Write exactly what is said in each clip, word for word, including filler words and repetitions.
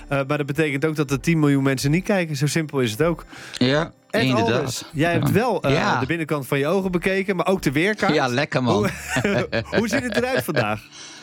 Uh, maar dat betekent ook dat er tien miljoen mensen niet kijken. Zo simpel is het ook. Ja, Ed inderdaad. Alders, jij hebt wel uh, ja. de binnenkant van je ogen bekeken, maar ook de weerkaart. Ja, lekker man. Hoe, hoe ziet het eruit vandaag?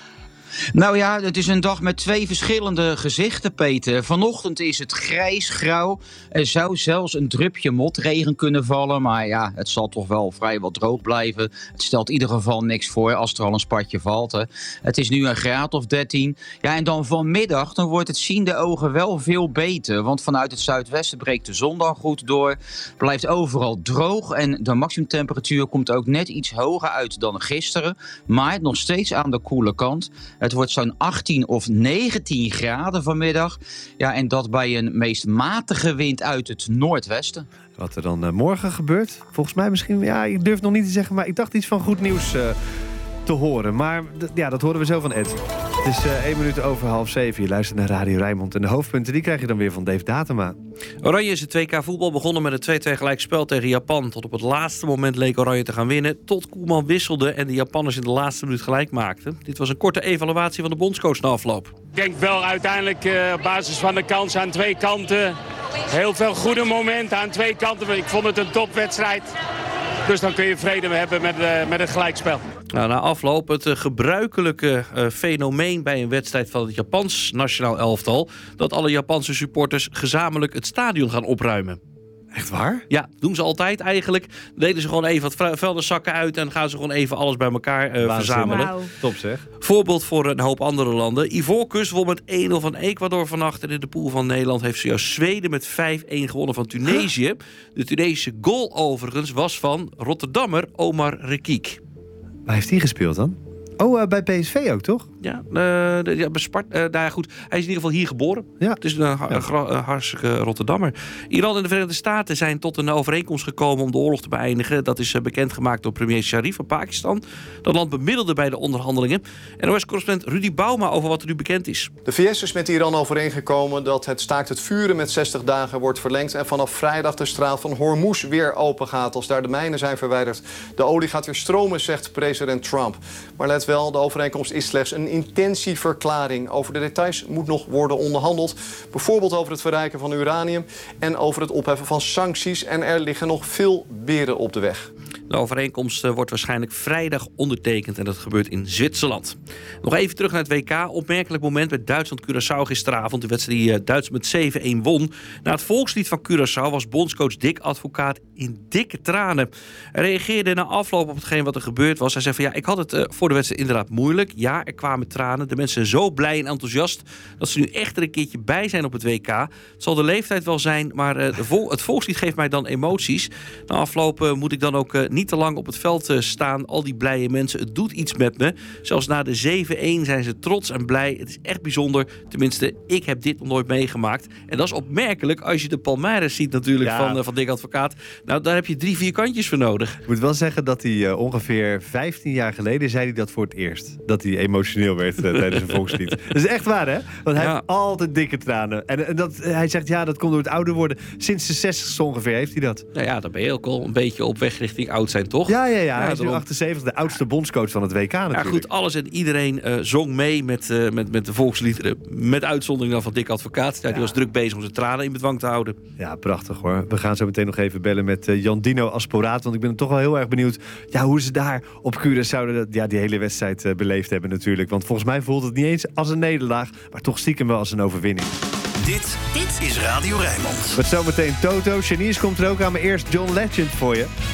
Nou ja, het is een dag met twee verschillende gezichten, Peter. Vanochtend is het grijs-grauw. Er zou zelfs een drupje motregen kunnen vallen. Maar ja, het zal toch wel vrijwel droog blijven. Het stelt in ieder geval niks voor als er al een spatje valt. Hè. Het is nu een graad of dertien. Ja, en dan vanmiddag dan wordt het ziende ogen wel veel beter. Want vanuit het zuidwesten breekt de zon dan goed door. Blijft overal droog. En de maximumtemperatuur komt ook net iets hoger uit dan gisteren. Maar nog steeds aan de koele kant. Het wordt zo'n achttien of negentien graden vanmiddag. Ja, en dat bij een meest matige wind uit het noordwesten. Wat er dan uh, morgen gebeurt? Volgens mij misschien, ja, ik durf nog niet te zeggen, maar ik dacht iets van goed nieuws uh, te horen. Maar d- ja, dat horen we zo van Ed. Het is uh, één minuut over half zeven. Je luistert naar Radio Rijnmond. En de hoofdpunten die krijg je dan weer van Dave Datema. Oranje is het twee K voetbal begonnen met een twee-twee gelijkspel tegen Japan. Tot op het laatste moment leek Oranje te gaan winnen. Tot Koeman wisselde en de Japanners in de laatste minuut gelijk maakten. Dit was een korte evaluatie van de bondscoach na afloop. Ik denk wel uiteindelijk uh, op basis van de kans aan twee kanten. Heel veel goede momenten aan twee kanten. Ik vond het een topwedstrijd. Dus dan kun je vrede hebben met, uh, met het gelijkspel. Nou, na afloop het uh, gebruikelijke uh, fenomeen bij een wedstrijd van het Japans nationaal elftal, dat alle Japanse supporters gezamenlijk het stadion gaan opruimen. Echt waar? Ja, doen ze altijd eigenlijk. Dan delen ze gewoon even wat vuilniszakken uit en gaan ze gewoon even alles bij elkaar uh, verzamelen. Wow. Top zeg. Voorbeeld voor een hoop andere landen. Ivoorkust won met één nul van Ecuador vannacht. En in de pool van Nederland heeft zojuist Zweden met vijf-één gewonnen van Tunesië. De Tunesische goal overigens was van Rotterdammer Omar Rekik. Waar heeft hij gespeeld dan? Oh, uh, bij P S V ook, toch? Ja, uh, de, ja bij Spart, uh, nou ja, goed. Hij is in ieder geval hier geboren. Ja. Het is een, een, een, een hartstikke Rotterdammer. Iran en de Verenigde Staten zijn tot een overeenkomst gekomen om de oorlog te beëindigen. Dat is uh, bekendgemaakt door premier Sharif van Pakistan. Dat land bemiddelde bij de onderhandelingen. En O S-correspondent Rudy Bauma over wat er nu bekend is. De V S is met Iran overeengekomen dat het staakt het vuren met zestig dagen wordt verlengd. En vanaf vrijdag de straat van Hormuz weer open gaat als daar de mijnen zijn verwijderd. De olie gaat weer stromen, zegt president Trump. Maar let wel, de overeenkomst is slechts een intentieverklaring. Over de details moet nog worden onderhandeld. Bijvoorbeeld over het verrijken van uranium en over het opheffen van sancties. En er liggen nog veel beren op de weg. De overeenkomst wordt waarschijnlijk vrijdag ondertekend en dat gebeurt in Zwitserland. Nog even terug naar het W K. Opmerkelijk moment met Duitsland-Curaçao gisteravond. De wedstrijd die Duitsland met zeven-één won. Na het volkslied van Curaçao was bondscoach Dick Advocaat in dikke tranen. Hij reageerde na afloop op hetgeen wat er gebeurd was. Hij zei van ja, ik had het uh, voor de wedstrijd inderdaad moeilijk. Ja, er kwamen tranen. De mensen zijn zo blij en enthousiast dat ze nu echt er een keertje bij zijn op het W K. Het zal de leeftijd wel zijn, maar uh, de vol- het volkslied geeft mij dan emoties. Na afloop uh, moet ik dan ook uh, niet te lang op het veld uh, staan. Al die blije mensen, het doet iets met me. Zelfs na de zeven-één zijn ze trots en blij. Het is echt bijzonder. Tenminste, ik heb dit nog nooit meegemaakt. En dat is opmerkelijk als je de palmares ziet natuurlijk ja. van, uh, van Dick Advocaat. Nou, daar heb je drie, vier kantjes voor nodig. Ik moet wel zeggen dat hij uh, ongeveer vijftien jaar geleden zei hij dat voor het eerst. Dat hij emotioneel werd uh, tijdens een volkslied. Dat is echt waar, hè? Want hij ja. heeft altijd dikke tranen. En, en dat, hij zegt, ja, dat komt door het ouder worden. Sinds de zestigste ongeveer heeft hij dat. Nou ja, dan ben je ook al een beetje op weg richting oud zijn, toch? Ja, ja, ja. Hij is nu achtenzeventig, de oudste bondscoach van het W K natuurlijk. Ja, goed, alles en iedereen uh, zong mee met, uh, met, met de volksliederen. Met uitzondering dan van Dick Advocaat. Ja, die ja. was druk bezig om zijn tranen in bedwang te houden. Ja, prachtig hoor. We gaan zo meteen nog even bellen met uh, Jandino Asporaat. Want ik ben toch wel heel erg benieuwd ja, hoe ze daar op Curaçao ja, die hele wedstrijd uh, beleefd hebben natuurlijk. Want volgens mij voelt het niet eens als een nederlaag, maar toch stiekem wel als een overwinning. Dit, dit is Radio Rijnmond. Met zometeen Toto. Janice komt er ook aan, maar eerst John Legend voor je.